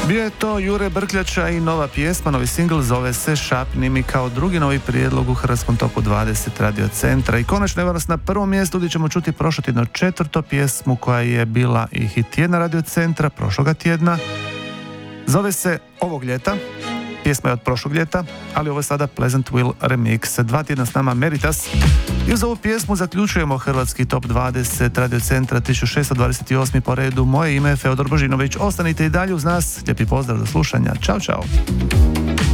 Bio je to Jure Brkljača i nova pjesma, novi singl zove se Šapni mi, kao drugi novi prijedlog u Hrvatskom topu 20 Radio Centra. I konačno evo nas na prvom mjestu gdje ćemo čuti prošlotjedno četvrto pjesmu koja je bila i hit tjedna Radio Centra prošloga tjedna. Zove se Ovog ljeta, pjesma je od prošlog ljeta, ali ovo je sada Pleasant Will remix. 2 tjedna s nama Meritas. I uz ovu pjesmu zaključujemo Hrvatski top 20 Radio Centra 1628. po redu. Moje ime je Feodor Božinović. Ostanite i dalje uz nas. Lijepi pozdrav do slušanja. Ćao, čao.